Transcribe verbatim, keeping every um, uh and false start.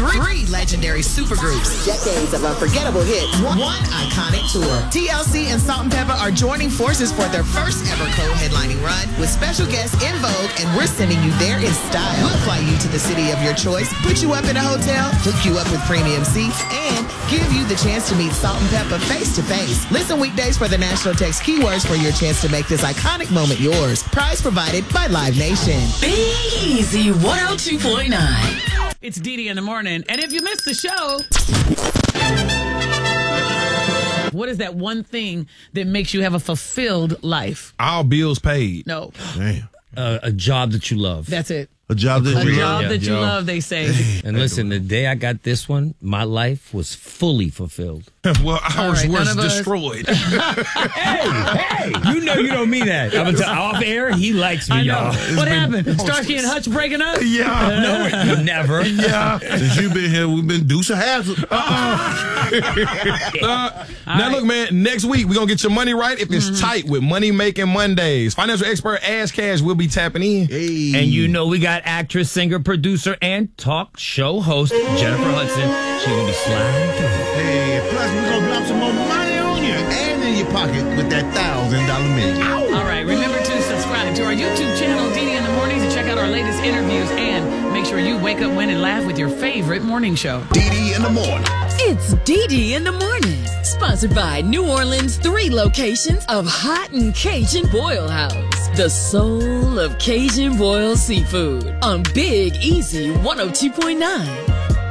Three, three legendary supergroups. Decades of unforgettable hits. One, one iconic tour. T L C and Salt and Pepper are joining forces for their first ever co-headlining run with special guests En Vogue, and we're sending you there in style. We'll fly you to the city of your choice, put you up in a hotel, hook you up with premium seats, and give you the chance to meet Salt and Pepper face to face. Listen weekdays for the national text keywords for your chance to make this iconic moment yours. Prize provided by Live Nation. Be Easy one oh two point nine. It's Dee Dee in the morning. And if you missed the show, what is that one thing that makes you have a fulfilled life? All bills paid. No. Damn. Uh, a job that you love. That's it. A job that A you job love. that you Yo. love, they say. And listen, the day I got this one, my life was fully fulfilled. Well, ours right, none was of us- destroyed. Hey, hey, you know you don't mean that. I'm gonna tell, off air, he likes me, I know. y'all. What happened? Starsky and Hutch breaking up? yeah. No, never. Yeah. Since you've been here, we've been deuce of hazard. Uh-uh. uh, now, right. look, man, next week, we're going to get your money right if it's Mm-hmm. tight with Money Making Mondays. Financial expert Ash Cash will be tapping in. Hey. And you know we got actress, singer, producer, and talk show host Jennifer Hudson. She's gonna be sliding through. Hey, plus we're gonna drop some more money on you and in your pocket with that thousand dollar million. All right, remember to subscribe to our YouTube channel, Dee Dee in the Mornings, and check out our latest interviews. And make sure you wake up, win, and laugh with your favorite morning show. Dee Dee in the morning. It's Dee Dee in the morning. Sponsored by New Orleans' three locations of Hot and Cajun Boil House. The soul of Cajun boiled seafood on Big Easy one oh two point nine.